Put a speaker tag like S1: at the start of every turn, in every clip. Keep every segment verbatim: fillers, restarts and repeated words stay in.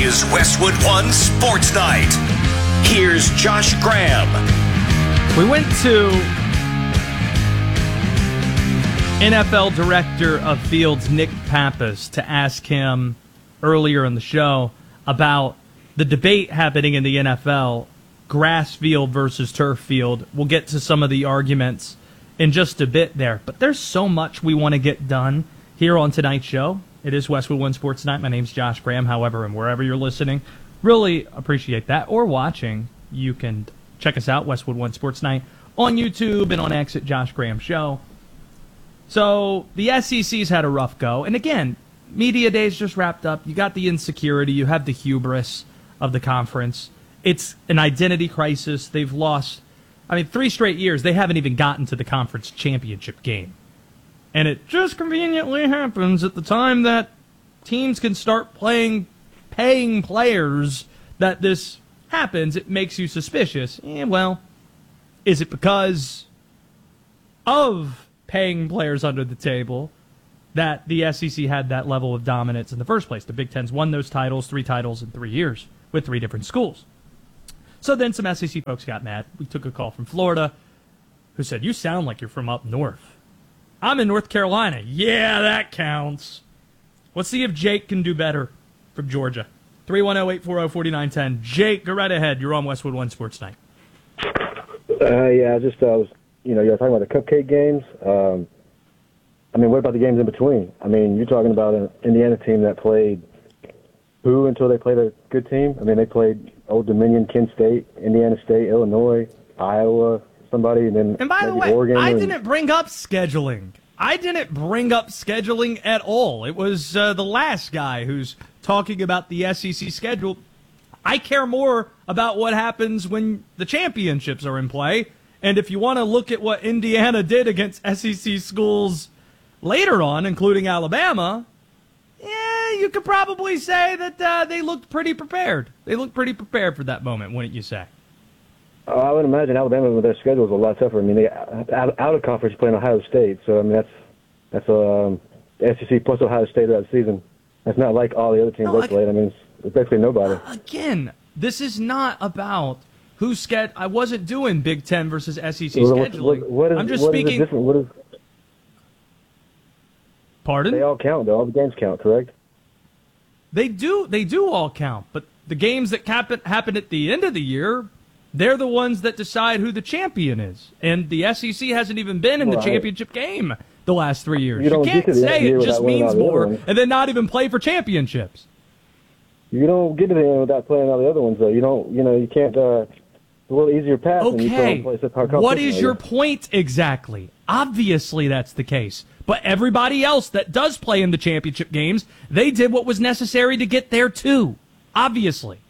S1: is Westwood One Sports Night. Here's Josh Graham.
S2: We went to N F L Director of Fields Nick Pappas to ask him earlier in the show about the debate happening in the N F L, grass field versus turf field. We'll get to some of the arguments in just a bit there, but there's so much we want to get done here on tonight's show. It is Westwood One Sports Night. My name's Josh Graham, however, and wherever you're listening, really appreciate that, or watching, you can check us out, Westwood One Sports Night, on YouTube and on X at Josh Graham Show. So the S E C's had a rough go, and again, media days just wrapped up. You got the insecurity, you have the hubris of the conference. It's an identity crisis. They've lost, I mean, three straight years, they haven't even gotten to the conference championship game. And it just conveniently happens at the time that teams can start playing, paying players that this happens. It makes you suspicious. Eh, well, is it because of paying players under the table that the S E C had that level of dominance in the first place? The Big Ten's won those titles, three titles in three years with three different schools. So then some S E C folks got mad. We took a call from Florida who said, "You sound like you're from up north." I'm in North Carolina. Yeah, that counts. Let's see if Jake can do better from Georgia. three one zero, eight four zero, four nine one zero. Jake, go right ahead. You're on Westwood One Sports Night.
S3: Uh, yeah, I just uh, was, you know, you're talking about the cupcake games. Um, I mean, what about the games in between? I mean, you're talking about an Indiana team that played who until they played a good team? I mean, they played Old Dominion, Kent State, Indiana State, Illinois, Iowa, somebody, and then
S2: And by the way,
S3: Oregon
S2: I
S3: and,
S2: didn't bring up scheduling. I didn't bring up scheduling at all. It was uh, the last guy who's talking about the S E C schedule. I care more about what happens when the championships are in play. And if you want to look at what Indiana did against S E C schools later on, including Alabama, yeah, you could probably say that uh, they looked pretty prepared. They looked pretty prepared for that moment, wouldn't you say?
S3: Oh, I would imagine Alabama with their schedule is a lot tougher. I mean, they out, out of conference playing Ohio State, so I mean that's that's a um, S E C plus Ohio State that season. That's not like all the other teams
S2: no,
S3: they played. I mean, it's, it's basically nobody.
S2: Again, this is not about who sched. I wasn't doing Big Ten versus S E C
S3: Well,
S2: scheduling.
S3: what, what is,
S2: I'm just
S3: what
S2: speaking.
S3: Is different? What is,
S2: Pardon?
S3: They all count, though. All the games count, correct?
S2: They do. They do all count, but the games that happen happen at the end of the year, they're the ones that decide who the champion is. And the S E C hasn't even been in
S3: well,
S2: the championship I, game the last three years.
S3: You,
S2: you can't say it just means more and then not even play for championships.
S3: You don't get to the end without playing all the other ones, though. You don't. You know, you can't. Uh, it's a little easier path.
S2: Okay.
S3: When you play
S2: what is your point exactly? Obviously, that's the case. But everybody else that does play in the championship games, they did what was necessary to get there too. Obviously.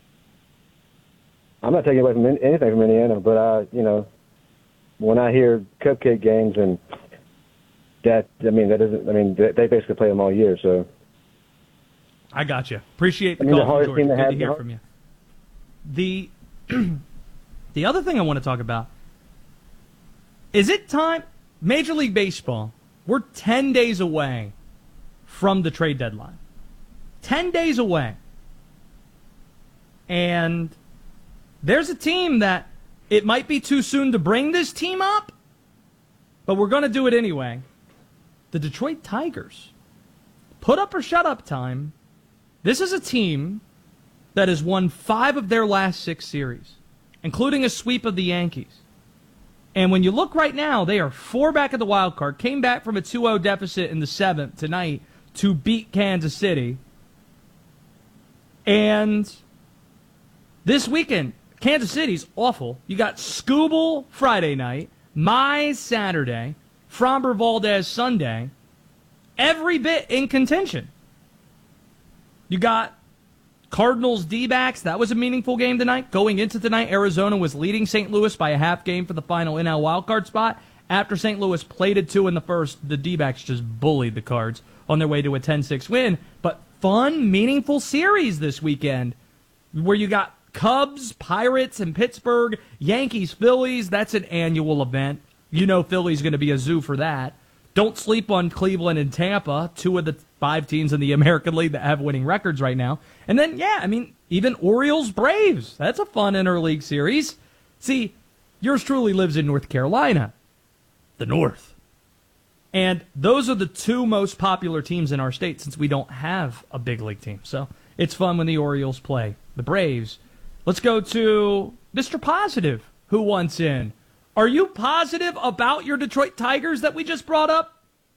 S3: I'm not taking away from anything from Indiana, but I, you know, when I hear cupcake games and that, I mean, that doesn't. I mean, they basically play them all year. So.
S2: I got you. Appreciate the
S3: I mean,
S2: call,
S3: the
S2: from Georgia. Good
S3: to
S2: to hear from you. The the other thing I want to talk about is it time. Major League Baseball. We're ten days away from the trade deadline. Ten days away. And there's a team that it might be too soon to bring this team up, but we're going to do it anyway. The Detroit Tigers. Put up or shut up time. This is a team that has won five of their last six series, including a sweep of the Yankees. And when you look right now, they are four back at the wild card. Came back from a two oh deficit in the seventh tonight to beat Kansas City. And this weekend, Kansas City's awful. You got Scooble Friday night, Mize Saturday, Framber Valdez Sunday. Every bit in contention. You got Cardinals D-backs. That was a meaningful game tonight. Going into tonight, Arizona was leading Saint Louis by a half game for the final N L wildcard spot. After Saint Louis played it two in the first, the D-backs just bullied the Cards on their way to a ten six win. But fun, meaningful series this weekend where you got Cubs, Pirates, and Pittsburgh, Yankees, Phillies. That's an annual event. You know Philly's going to be a zoo for that. Don't sleep on Cleveland and Tampa, two of the five teams in the American League that have winning records right now. And then, yeah, I mean, even Orioles-Braves. That's a fun interleague series. See, yours truly lives in North Carolina, the North. And those are the two most popular teams in our state since we don't have a big league team. So it's fun when the Orioles play the Braves. Let's go to Mister Positive, who wants in. Are you positive about your Detroit Tigers that we just brought up?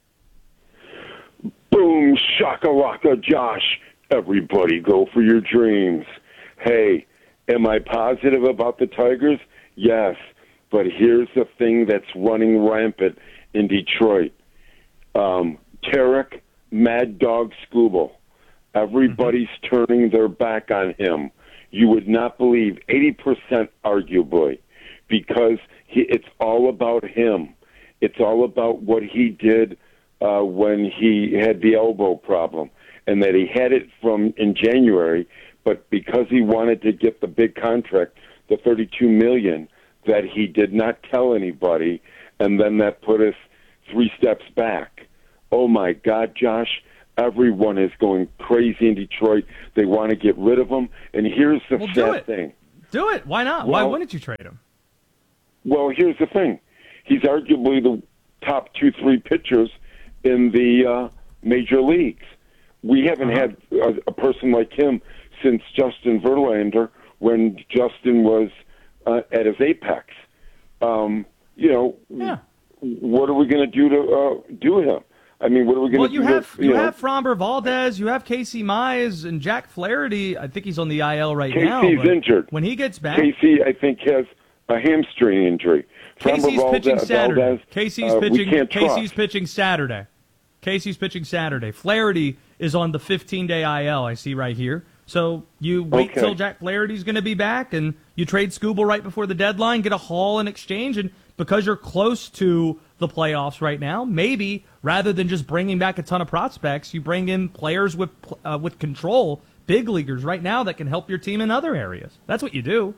S4: Boom, shakalaka, Josh. Everybody go for your dreams. Hey, am I positive about the Tigers? Yes, but here's the thing that's running rampant in Detroit. Um, Tarek, Mad Dog Skubal. Everybody's mm-hmm. turning their back on him. You would not believe, eighty percent arguably, because he, it's all about him. It's all about what he did uh, when he had the elbow problem, and that he had it from in January, but because he wanted to get the big contract, the thirty-two million dollars, that he did not tell anybody, and then that put us three steps back. Oh, my God, Josh. Everyone is going crazy in Detroit. They want to get rid of him. And here's the
S2: well,
S4: sad thing.
S2: Do it. Why not?
S4: Well,
S2: Why wouldn't you trade him?
S4: Well, here's the thing. He's arguably the top two, three pitchers in the uh, major leagues. We haven't uh-huh. had a, a person like him since Justin Verlander when Justin was uh, at his apex. Um, you know,
S2: yeah.
S4: what are we going to do to uh, do him? I mean, what are we going to
S2: well,
S4: do?
S2: you have
S4: to, you,
S2: you
S4: know,
S2: have Framber Valdez, you have Casey Mize, and Jack Flaherty. I think he's on the I L right
S4: Casey's
S2: now.
S4: Casey's injured.
S2: When he gets back,
S4: Casey, I think, has a hamstring injury.
S2: Casey's
S4: Framber
S2: pitching
S4: Valdez,
S2: Saturday.
S4: Valdez,
S2: Casey's
S4: uh,
S2: pitching.
S4: We can't
S2: Casey's
S4: trust.
S2: pitching Saturday. Casey's pitching Saturday. Flaherty is on the fifteen-day I L. I see right here. So you wait
S4: okay.
S2: till Jack Flaherty's going to be back, and you trade Skubal right before the deadline, get a haul in exchange, and because you're close to the playoffs right now, maybe rather than just bringing back a ton of prospects, you bring in players with uh, with control, big leaguers right now that can help your team in other areas. That's what you do.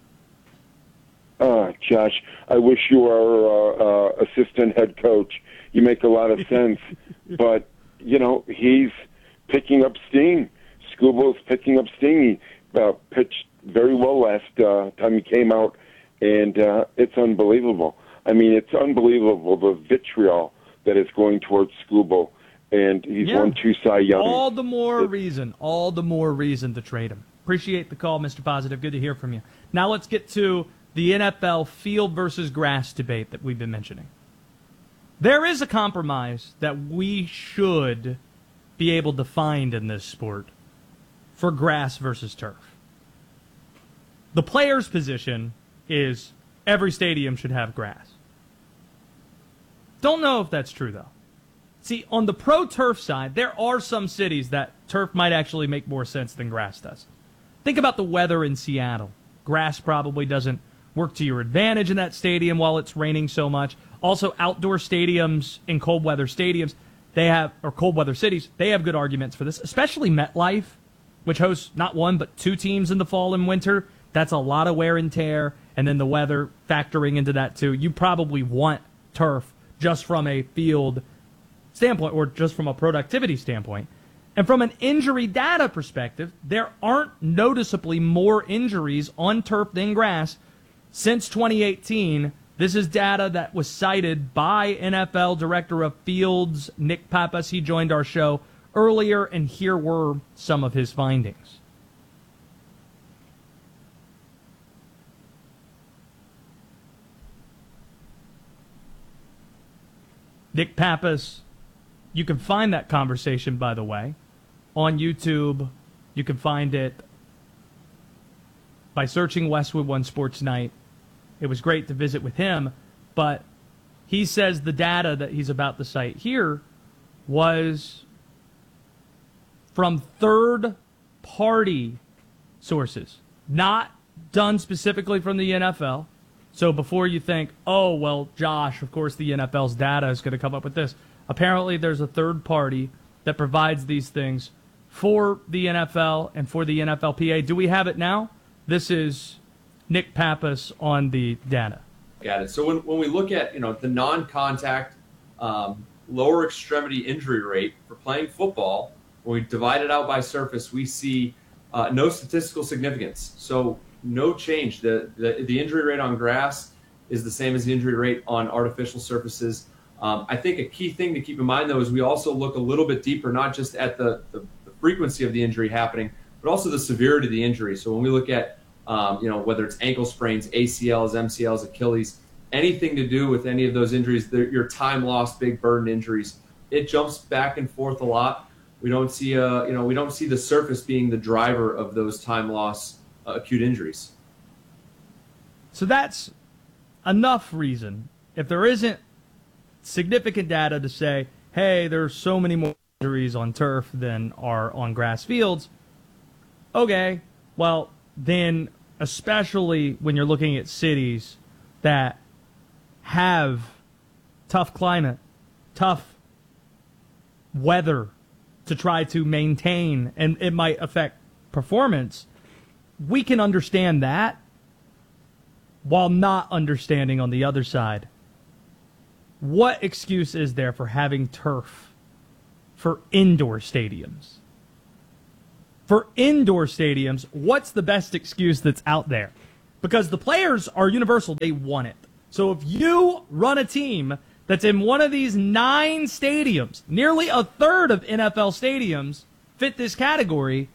S4: Uh, Josh, I wish you were uh, uh, assistant head coach. You make a lot of sense, but you know he's picking up steam. Skubal's picking up steam. He uh, pitched very well last uh, time he came out, and uh, it's unbelievable. I mean, it's unbelievable the vitriol that is going towards Skubal, and he's
S2: yeah.
S4: won two Cy Young.
S2: All the more it, reason, all the more reason to trade him. Appreciate the call, Mister Positive. Good to hear from you. Now let's get to the N F L field versus grass debate that we've been mentioning. There is a compromise that we should be able to find in this sport for grass versus turf. The player's position is every stadium should have grass. Don't know if that's true, though. See, on the pro turf side, there are some cities that turf might actually make more sense than grass does. Think about the weather in Seattle. Grass probably doesn't work to your advantage in that stadium while it's raining so much. Also, outdoor stadiums in cold weather stadiums, they have, or cold weather cities, they have good arguments for this, especially MetLife, which hosts not one but two teams in the fall and winter. That's a lot of wear and tear, and then the weather factoring into that too. You probably want turf just from a field standpoint or just from a productivity standpoint. And from an injury data perspective, there aren't noticeably more injuries on turf than grass since twenty eighteen. This is data that was cited by N F L Director of Fields, Nick Pappas. He joined our show earlier, and here were some of his findings. Nick Pappas, you can find that conversation, by the way, on YouTube. You can find it by searching Westwood One Sports Night. It was great to visit with him, but he says the data that he's about to cite here was from third-party sources, not done specifically from the N F L. So before you think, oh, well, Josh, of course the N F L's data is going to come up with this. Apparently there's a third party that provides these things for the N F L and for the N F L P A. Do we have it now? This is Nick Pappas on the data.
S5: Got it. So when, when we look at, you know, the non-contact um, lower extremity injury rate for playing football, When we divide it out by surface, we see uh, no statistical significance. So no change. The, the the injury rate on grass is the same as the injury rate on artificial surfaces. Um, I think a key thing to keep in mind, though, is we also look a little bit deeper, not just at the, the, the frequency of the injury happening, but also the severity of the injury. So when we look at, um, you know, whether it's ankle sprains, A C Ls, M C Ls, Achilles, anything to do with any of those injuries, your time loss, big burden injuries, it jumps back and forth a lot. We don't see, uh, you know, we don't see the surface being the driver of those time loss uh, acute injuries.
S2: So that's enough reason. If there isn't significant data to say, hey, there's so many more injuries on turf than are on grass fields, okay, well, then especially when you're looking at cities that have tough climate, tough weather to try to maintain, and it might affect performance, we can understand that while not understanding on the other side. What excuse is there for having turf for indoor stadiums? For indoor stadiums, what's the best excuse that's out there? Because the players are universal. They want it. So if you run a team that's in one of these nine stadiums, nearly a third of N F L stadiums fit this category,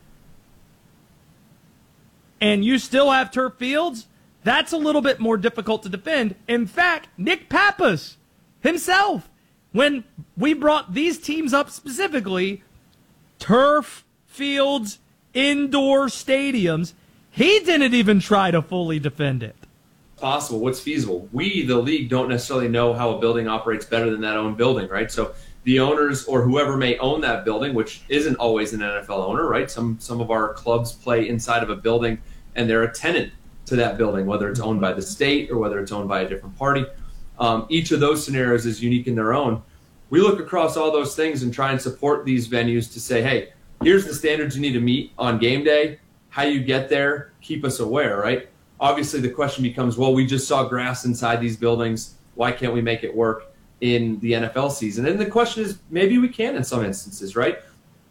S2: and you still have turf fields, that's a little bit more difficult to defend. In fact, Nick Pappas himself, when we brought these teams up specifically, turf fields, indoor stadiums, he didn't even try to fully defend it.
S5: Possible, what's feasible. We, the league, don't necessarily know how a building operates better than that own building, right? So the owners or whoever may own that building, which isn't always an N F L owner, right? Some some of our clubs play inside of a building and they're a tenant to that building, whether it's owned by the state or whether it's owned by a different party. Um, each of those scenarios is unique in their own. We look across all those things and try and support these venues to say, hey, here's the standards you need to meet on game day. How you get there, keep us aware, right? Obviously, the question becomes, well, we just saw grass inside these buildings. Why can't we make it work in the N F L season? And the question is, maybe we can in some instances, right?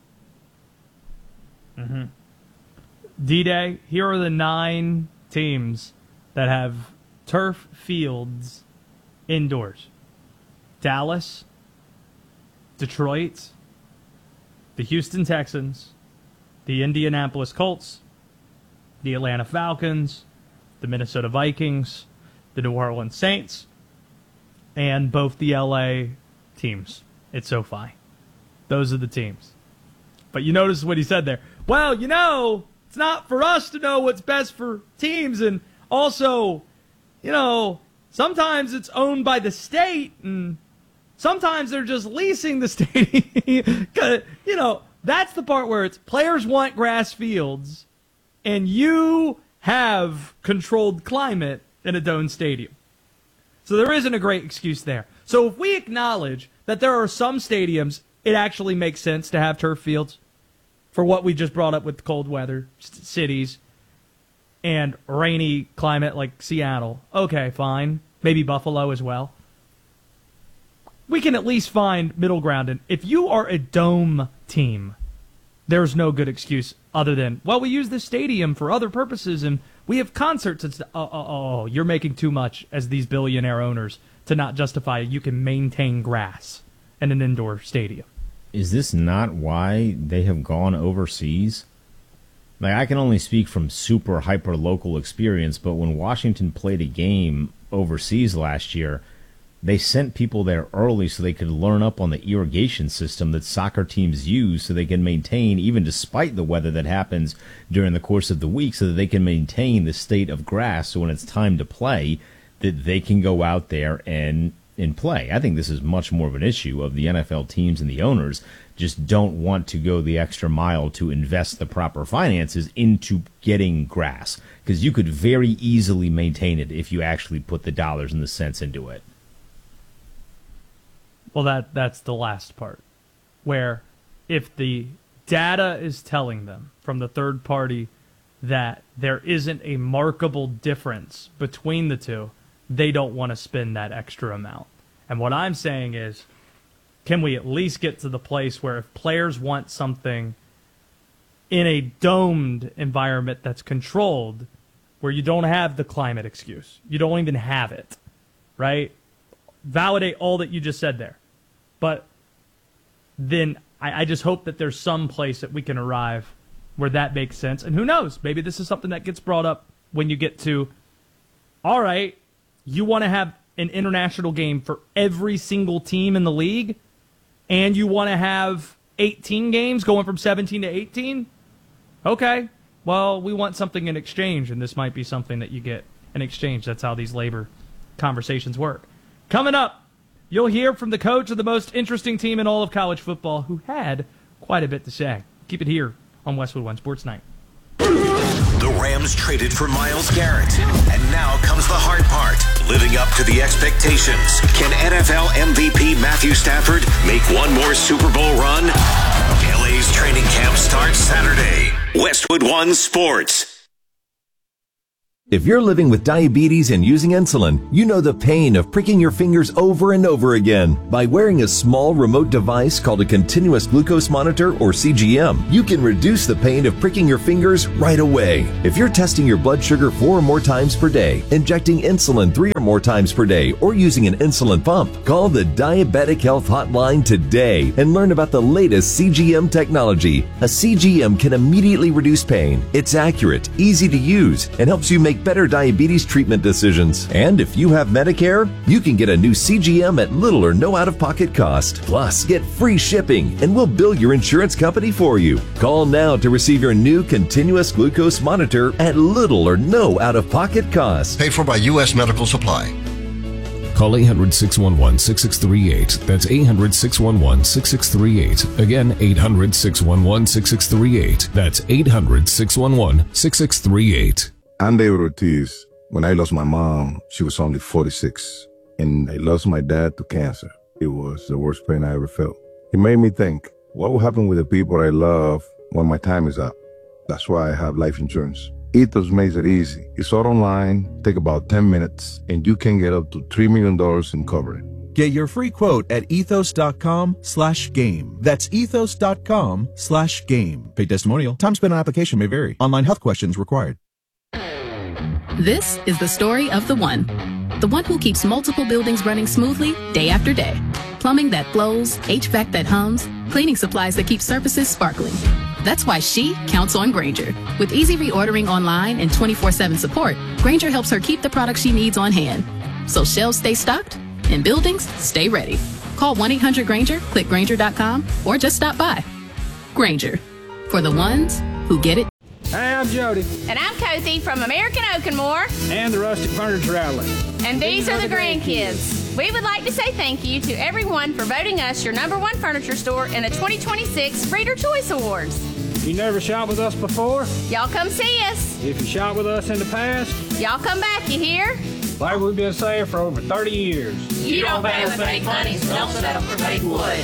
S2: Mm-hmm. D-Day, here are the nine teams that have turf fields indoors. Dallas, Detroit, the Houston Texans, the Indianapolis Colts, the Atlanta Falcons, the Minnesota Vikings, the New Orleans Saints, and both the L A teams at SoFi. Those are the teams. But you notice what he said there. Well, you know, it's not for us to know what's best for teams, and also, you know, sometimes it's owned by the state, and sometimes they're just leasing the stadium. You know, that's the part where it's players want grass fields, and you have controlled climate in a domed stadium. So there isn't a great excuse there. So if we acknowledge that there are some stadiums, it actually makes sense to have turf fields for what we just brought up with cold weather c- cities and rainy climate like Seattle. Okay, fine. Maybe Buffalo as well. We can at least find middle ground. And if you are a dome team, there's no good excuse other than, well, we use this stadium for other purposes and we have concerts. And st- oh, oh, oh, you're making too much as these billionaire owners to not justify you can maintain grass in an indoor stadium.
S6: Is this not why they have gone overseas? Like, I can only speak from super hyper local experience, but when Washington played a game overseas last year, they sent people there early so they could learn up on the irrigation system that soccer teams use so they can maintain, even despite the weather that happens during the course of the week, so that they can maintain the state of grass so when it's time to play, that they can go out there and, and play. I think this is much more of an issue of the N F L teams and the owners just don't want to go the extra mile to invest the proper finances into getting grass, because you could very easily maintain it if you actually put the dollars and the cents into it.
S2: Well, that that's the last part, where if the data is telling them from the third party that there isn't a markable difference between the two, they don't want to spend that extra amount. And what I'm saying is, can we at least get to the place where if players want something in a domed environment that's controlled, where you don't have the climate excuse, you don't even have it, right? Validate all that you just said there. But then I, I just hope that there's some place that we can arrive where that makes sense. And who knows? Maybe this is something that gets brought up when you get to, all right, you want to have an international game for every single team in the league, and you want to have eighteen games going from seventeen to eighteen? Okay, well, we want something in exchange, and this might be something that you get in exchange. That's how these labor conversations work. Coming up, you'll hear from the coach of the most interesting team in all of college football, who had quite a bit to say. Keep it here on Westwood One Sports Night.
S1: The Rams traded for Myles Garrett, and now comes the hard part, living up to the expectations. Can N F L M V P Matthew Stafford make one more Super Bowl run? L A's training camp starts Saturday. Westwood One Sports.
S7: If you're living with diabetes and using insulin, you know the pain of pricking your fingers over and over again. By wearing a small remote device called a continuous glucose monitor, or C G M, you can reduce the pain of pricking your fingers right away. If you're testing your blood sugar four or more times per day, injecting insulin three or more times per day, or using an insulin pump, call the Diabetic Health Hotline today and learn about the latest C G M technology. A C G M can immediately reduce pain. It's accurate, easy to use, and helps you make better diabetes treatment decisions. And if you have Medicare, you can get a new C G M at little or no out-of-pocket cost. Plus, get free shipping, and we'll bill your insurance company for you. Call now to receive your new continuous glucose monitor at little or no out-of-pocket cost.
S8: Paid for by U S Medical Supply.
S9: Call eight hundred, six one one, six six three eight. That's eight hundred, six one one, six six three eight. Again, eight hundred, six one one, six six three eight. That's eight hundred, six one one, six six three eight.
S10: I'm David Ortiz. When I lost my mom, she was only forty-six. And I lost my dad to cancer. It was the worst pain I ever felt. It made me think, what will happen with the people I love when my time is up? That's why I have life insurance. Ethos makes it easy. It's all online, take about ten minutes, and you can get up to three million dollars in coverage.
S11: Get your free quote at ethos.com slash game. That's ethos.com slash game. Paid testimonial. Time spent on application may vary. Online health questions required.
S12: This is the story of the one. The one who keeps multiple buildings running smoothly day after day. Plumbing that flows, H V A C that hums, cleaning supplies that keep surfaces sparkling. That's why she counts on Grainger. With easy reordering online and twenty-four seven support, Grainger helps her keep the products she needs on hand. So shelves stay stocked and buildings stay ready. Call one eight hundred Grainger, click Grainger dot com, or just stop by. Grainger, for the ones who get it.
S13: Hey, I'm Jody.
S14: And I'm Kathy from American Oak and More.
S13: And the Rustic Furniture Outlet.
S14: And these, these are, are the grandkids. grandkids. We would like to say thank you to everyone for voting us your number one furniture store in the twenty twenty-six Reader Choice Awards.
S13: You never shopped with us before?
S14: Y'all come see us.
S13: If you shopped with us in the past?
S14: Y'all come back, you hear?
S13: Like we've been saying for over thirty years.
S14: You, you don't pay with fake money, so don't settle for fake wood.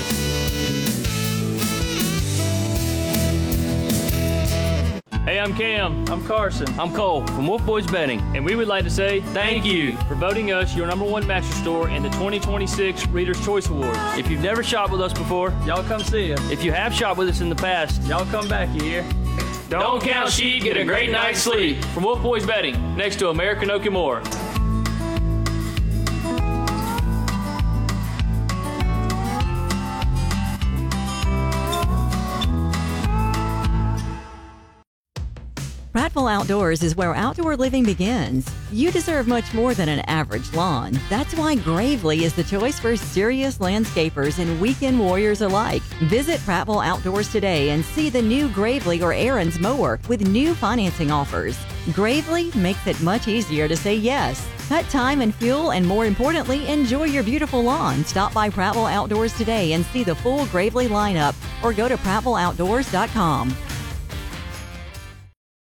S15: Hey, I'm Cam. I'm Carson. I'm Cole from Wolf Boys Betting, and we would like to say thank you for voting us your number one mattress store in the twenty twenty-six Reader's Choice Awards. If you've never shopped with us before, y'all come see us. If you have shopped with us in the past, y'all come back, you hear? Don't, Don't count sheep, get a great night's sleep. From Wolf Boys Betting, next to American Oak and More.
S16: Prattville Outdoors is where outdoor living begins. You deserve much more than an average lawn. That's why Gravely is the choice for serious landscapers and weekend warriors alike. Visit Prattville Outdoors today and see the new Gravely or Aaron's mower with new financing offers. Gravely makes it much easier to say yes. Cut time and fuel, and more importantly, enjoy your beautiful lawn. Stop by Prattville Outdoors today and see the full Gravely lineup, or go to prattville outdoors dot com.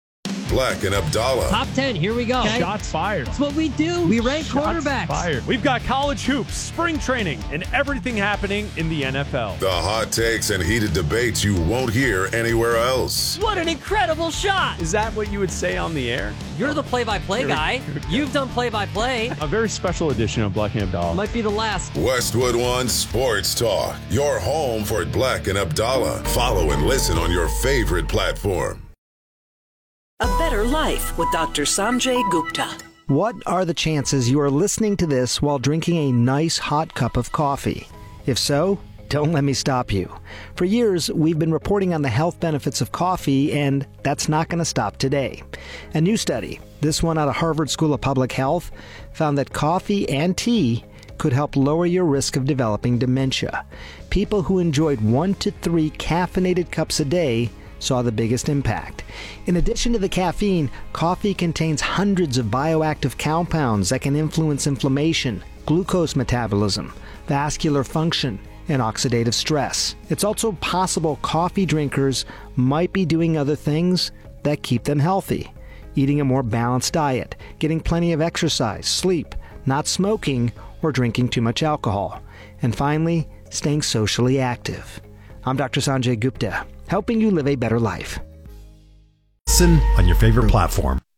S17: Black and Abdallah.
S18: Top ten, here we go.
S19: Okay. Shots fired.
S18: That's what we do. We rank
S19: Shots
S18: quarterbacks.
S19: Fired. We've got college hoops, spring training, and everything happening in the N F L.
S17: The hot takes and heated debates you won't hear anywhere else.
S18: What an incredible shot.
S19: Is that what you would say on the air?
S18: You're the play-by-play guy. You've done play-by-play.
S19: A very special edition of Black and Abdallah.
S18: Might be the last.
S17: Westwood One Sports Talk. Your home for Black and Abdallah. Follow and listen on your favorite platform.
S20: A Better Life with Doctor Sanjay Gupta.
S21: What are the chances you are listening to this while drinking a nice hot cup of coffee? If so, don't let me stop you. For years, we've been reporting on the health benefits of coffee, and that's not going to stop today. A new study, this one out of Harvard School of Public Health, found that coffee and tea could help lower your risk of developing dementia. People who enjoyed one to three caffeinated cups a day saw the biggest impact. In addition to the caffeine, coffee contains hundreds of bioactive compounds that can influence inflammation, glucose metabolism, vascular function, and oxidative stress. It's also possible coffee drinkers might be doing other things that keep them healthy. Eating a more balanced diet, getting plenty of exercise, sleep, not smoking, or drinking too much alcohol. And finally, staying socially active. I'm Doctor Sanjay Gupta, helping you live a better life.
S22: Listen on your favorite platform.